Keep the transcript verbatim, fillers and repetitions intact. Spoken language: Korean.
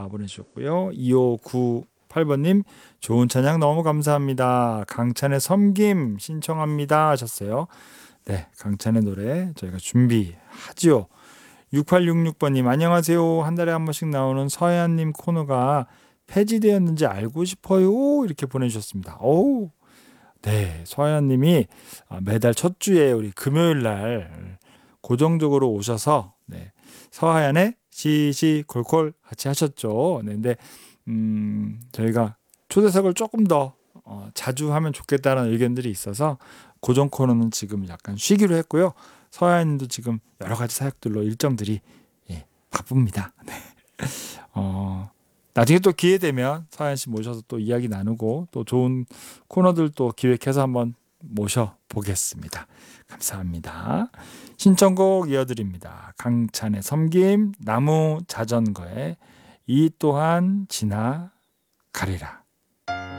감사합니다 보내주셨고요. 이오구팔 번님 좋은 찬양 너무 감사합니다. 강찬의 섬김 신청합니다 하셨어요. 네, 강찬의 노래 저희가 준비하지요. 육팔육육 번님 안녕하세요. 한 달에 한 번씩 나오는 서혜안님 코너가 폐지되었는지 알고 싶어요 이렇게 보내주셨습니다. 오, 네, 서혜안님이 매달 첫 주에 우리 금요일 날 고정적으로 오셔서 네, 서하얀의 시시콜콜 같이 하셨죠. 네, 근데 음, 저희가 초대석을 조금 더 어, 자주 하면 좋겠다는 의견들이 있어서 고정 코너는 지금 약간 쉬기로 했고요. 서하얀님도 지금 여러 가지 사역들로 일정들이 예, 바쁩니다. 네. 어, 나중에 또 기회 되면 서하얀 씨 모셔서 또 이야기 나누고 또 좋은 코너들 또 기획해서 한번 모셔보겠습니다. 감사합니다. 신청곡 이어드립니다. 강찬의 섬김, 나무 자전거의 이 또한 지나가리라.